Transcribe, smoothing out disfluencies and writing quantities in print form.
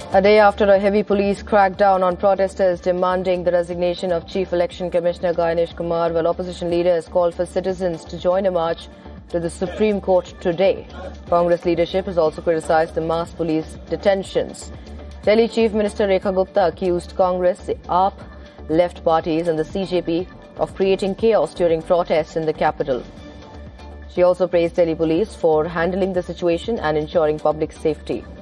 A day after a heavy police crackdown on protesters demanding the resignation of Chief Election Commissioner Ganesh Kumar, while opposition leaders called for citizens to join a march to the Supreme Court today. Congress leadership has also criticized the mass police detentions. Delhi Chief Minister Rekha Gupta accused Congress, the AAP, left parties and the CJP of creating chaos during protests in the capital. She also praised Delhi police for handling the situation and ensuring public safety.